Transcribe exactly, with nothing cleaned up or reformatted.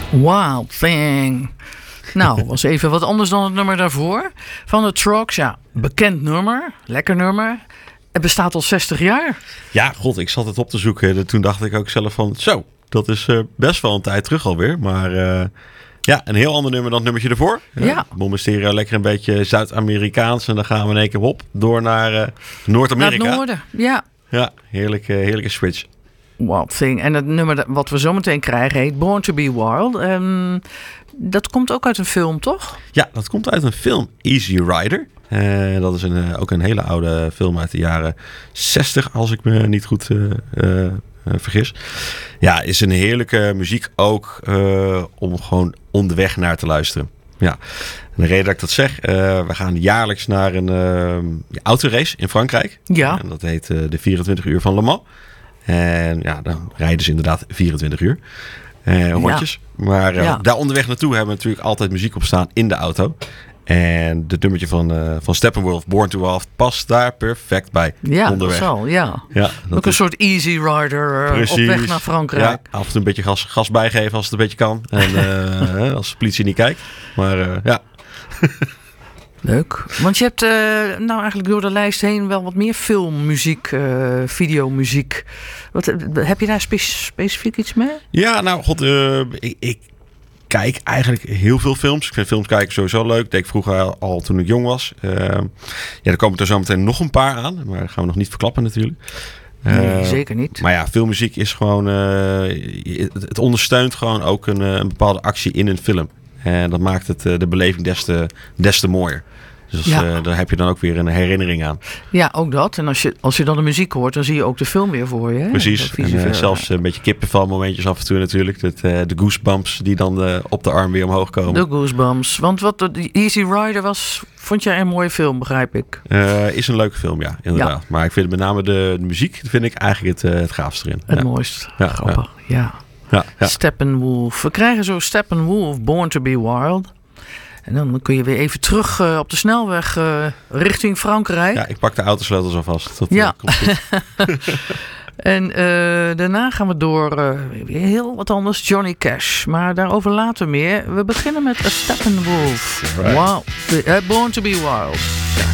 Wild Thing. Nou, was even wat anders dan het nummer daarvoor. Van de Troggs, ja, bekend nummer. Lekker nummer. Het bestaat al zestig jaar. Ja, god, ik zat het op te zoeken. Toen dacht ik ook zelf van, zo, dat is uh, best wel een tijd terug alweer. Maar uh, ja, een heel ander nummer dan het nummertje ervoor. Ja. ja. Boom Stereo, lekker een beetje Zuid-Amerikaans. En dan gaan we in één keer hop, door naar uh, Noord-Amerika. Naar het noorden, ja. Ja, heerlijke, heerlijke switch. Wild Thing. En het nummer wat we zo meteen krijgen heet Born to be Wild. Um, dat komt ook uit een film, toch? Ja, dat komt uit een film, Easy Rider. Uh, dat is een, uh, ook een hele oude film uit de jaren zestig, als ik me niet goed uh, uh, uh, vergis. Ja, is een heerlijke muziek ook uh, om gewoon onderweg naar te luisteren. Ja, en de reden dat ik dat zeg, uh, we gaan jaarlijks naar een uh, autorace in Frankrijk. Ja. En dat heet uh, de vierentwintig uur van Le Mans. En ja, dan rijden ze inderdaad vierentwintig uur. Uh, rondjes. Ja. Maar uh, ja. daar onderweg naartoe hebben we natuurlijk altijd muziek op staan in de auto. En het nummertje van, uh, van Steppenwolf, Born to Wild, past daar perfect bij. Ja, onderweg. dat zal, ja. ja dat ook een is... soort easy rider uh, op weg naar Frankrijk. Ja, af en toe een beetje gas, gas bijgeven als het een beetje kan. En uh, als de politie niet kijkt. Maar uh, ja... Leuk. Want je hebt uh, nou eigenlijk door de lijst heen wel wat meer filmmuziek, uh, videomuziek. Wat, heb je daar spe- specifiek iets mee? Ja, nou god, uh, ik, ik kijk eigenlijk heel veel films. Ik vind films kijken sowieso leuk. Dat deed ik vroeger al, al toen ik jong was. Uh, ja, er komen er zo meteen nog een paar aan. Maar dat gaan we nog niet verklappen natuurlijk. Uh, nee, zeker niet. Maar ja, filmmuziek is gewoon... Uh, het, het ondersteunt gewoon ook een, een bepaalde actie in een film. En dat maakt het, de beleving des te, des te mooier. Dus ja. uh, daar heb je dan ook weer een herinnering aan. Ja, ook dat. En als je, als je dan de muziek hoort, dan zie je ook de film weer voor je. Hè? Precies. En uh, zelfs een beetje kippenvel momentjes af en toe natuurlijk. Dat, uh, de goosebumps die dan uh, op de arm weer omhoog komen. De goosebumps. Want wat de Easy Rider was, vond jij een mooie film, begrijp ik? Uh, is een leuke film, ja. Inderdaad. Ja. Maar ik vind met name de, de muziek, vind ik eigenlijk het, uh, het gaafste erin. Het ja. mooist. Ja. Grappig, ja. ja. Ja, ja. Steppenwolf. We krijgen zo Steppenwolf, Born to be Wild. En dan kun je weer even terug uh, op de snelweg uh, richting Frankrijk. Ja, ik pak de autosleutels alvast. Dat, ja. Uh, komt goed. En uh, daarna gaan we door uh, weer heel wat anders. Johnny Cash. Maar daarover later meer. We beginnen met A Steppenwolf. Right. Wow. Uh, Born to be Wild.